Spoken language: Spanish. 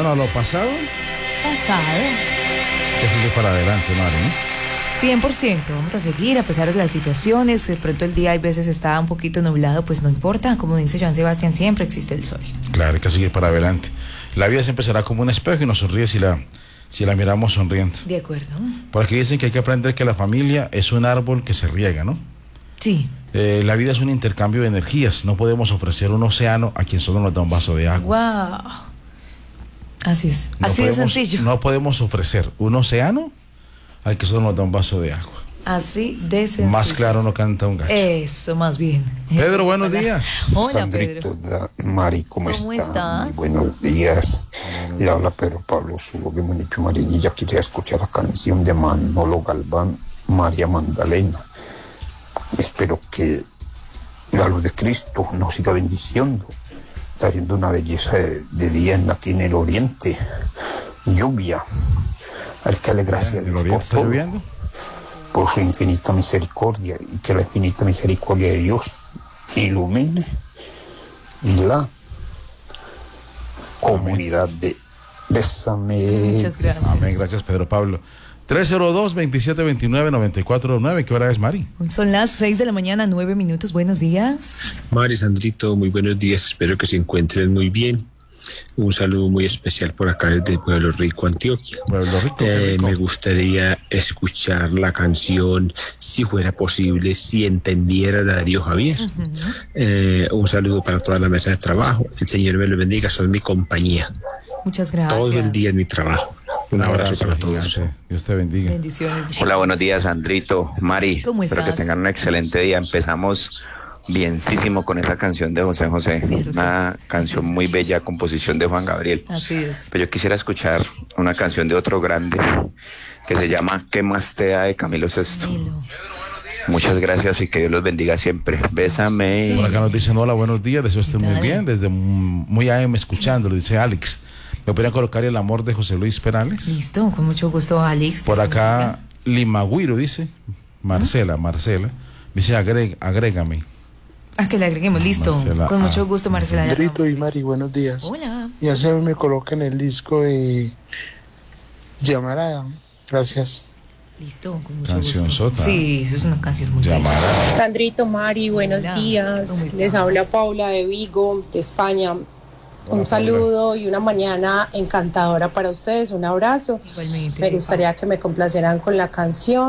a lo pasado. Pasado. Que sigue para adelante, Mari, ¿no? 100%, vamos a seguir a pesar de las situaciones. De pronto el día hay veces está un poquito nublado, pues no importa, como dice Joan Sebastián, siempre existe el sol. Claro, hay que seguir para adelante. La vida siempre será como un espejo y nos sonríe si la miramos sonriendo. De acuerdo. Por aquí dicen que hay que aprender que la familia es un árbol que se riega, ¿no? Sí. La vida es un intercambio de energías. No podemos ofrecer un océano a quien solo nos da un vaso de agua. Wow. Así es, No así de podemos, sencillo. No podemos ofrecer un océano al que solo nos da un vaso de agua. Así de sencillo. Más claro no canta un gallo. Eso, más bien. Pedro, buenos días. Hola, Sandrito, Pedro. Mari, ¿cómo estás? Muy buenos días. Le habla Pedro Pablo Subo de Municipio Marinilla. Quisiera escuchar la canción de Manolo Galván, María Magdalena. Espero que la luz de Cristo nos siga bendiciendo. Está haciendo una belleza de día aquí en el oriente. Lluvia. Hay que darle gracias a Dios por todo, por su infinita misericordia, y que la infinita misericordia de Dios ilumine la comunidad de Bésame. Muchas gracias. Amén, gracias Pedro Pablo. 302-2729-9429. ¿Qué hora es, Mari? Son las 6 de la mañana, 9 minutos. Buenos días. Mari, Sandrito, muy buenos días. Espero que se encuentren muy bien. Un saludo muy especial por acá desde Pueblo Rico, Antioquia. Pueblo Rico, rico. Me gustaría escuchar la canción, si fuera posible, Si entendiera, de Darío Javier. Un saludo para toda la mesa de trabajo. El Señor me lo bendiga, son mi compañía. Muchas gracias. Todo el día en mi trabajo. Un abrazo para todos. Dios te bendiga. Bendiciones. Hola, buenos días, Sandrito, Mari. ¿Cómo Espero estás? que tengan un excelente día. Empezamos bienísimo con esa canción de José José, Cierto. una canción muy bella, composición de Juan Gabriel. Así es. Pero yo quisiera escuchar una canción de otro grande que se llama ¿Qué más te da?, de Camilo Sesto. Camilo. Muchas gracias y que Dios los bendiga siempre. Bésame. Por acá nos dicen hola, buenos días, deseo esté muy Dale. bien, desde muy AM escuchándolo, dice Alex. ¿Me podrían colocar El amor de José Luis Perales? Listo, con mucho gusto, Alex. Por Dios te acá, Limagüiro dice, Marcela, dice agrégame. que le agreguemos, listo. Marcela, Con mucho gusto, Marcela. Sandrito y Mari, buenos días. Hola. Ya se me colocan el disco de Llamarada. Gracias. Listo, con mucho Canción gusto. sota. Sí, eso es una canción muy bella. Llamarada. Sandrito, Mari, buenos Hola, días. ¿cómo estás? Les habla Paula de Vigo, de España. Un saludo y una mañana encantadora para ustedes. Un abrazo. Igualmente. Me gustaría que me complacieran con la canción